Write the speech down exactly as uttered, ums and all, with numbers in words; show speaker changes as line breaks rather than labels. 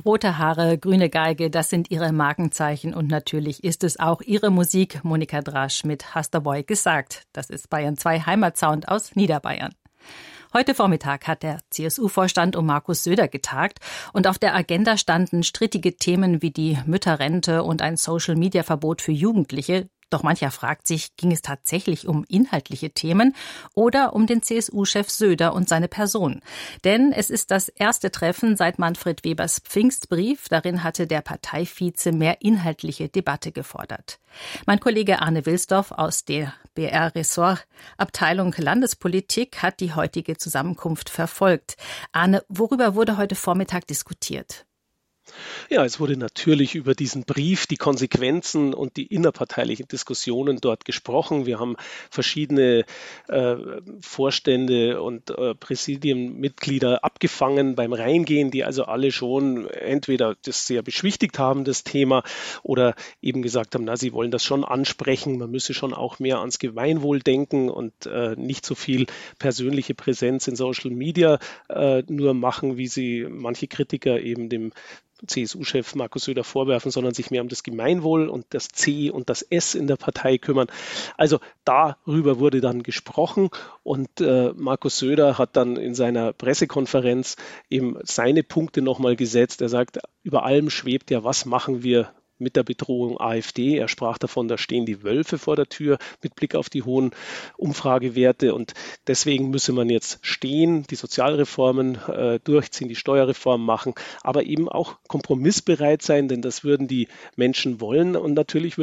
Rote Haare, grüne Geige, das sind ihre Markenzeichen und natürlich ist es auch ihre Musik. Monika Drasch mit Hast der Boy gesagt. Das ist Bayern zwei Heimatsound aus Niederbayern. Heute Vormittag hat der C S U-Vorstand um Markus Söder getagt und auf der Agenda standen strittige Themen wie die Mütterrente und ein Social-Media-Verbot für Jugendliche. Doch mancher fragt sich, ging es tatsächlich um inhaltliche Themen oder um den C S U-Chef Söder und seine Person? Denn es ist das erste Treffen seit Manfred Webers Pfingstbrief. Darin hatte der Parteivize mehr inhaltliche Debatte gefordert. Mein Kollege Arne Wilsdorf aus der B R-Ressortabteilung Landespolitik hat die heutige Zusammenkunft verfolgt. Arne, worüber wurde heute Vormittag diskutiert?
Ja, es wurde natürlich über diesen Brief, die Konsequenzen und die innerparteilichen Diskussionen dort gesprochen. Wir haben verschiedene äh, Vorstände und äh, Präsidienmitglieder abgefangen beim Reingehen, die also alle schon entweder das sehr beschwichtigt haben, das Thema, oder eben gesagt haben, na, sie wollen das schon ansprechen. Man müsse schon auch mehr ans Gemeinwohl denken und äh, nicht so viel persönliche Präsenz in Social Media äh, nur machen, wie sie manche Kritiker eben dem C S U-Chef Markus Söder vorwerfen, sondern sich mehr um das Gemeinwohl und das C und das S in der Partei kümmern. Also darüber wurde dann gesprochen und äh, Markus Söder hat dann in seiner Pressekonferenz eben seine Punkte nochmal gesetzt. Er sagt, über allem schwebt ja, was machen wir mit der Bedrohung AfD. Er sprach davon, da stehen die Wölfe vor der Tür mit Blick auf die hohen Umfragewerte und deswegen müsse man jetzt stehen, die Sozialreformen äh, durchziehen, die Steuerreform machen, aber eben auch kompromissbereit sein, denn das würden die Menschen wollen und natürlich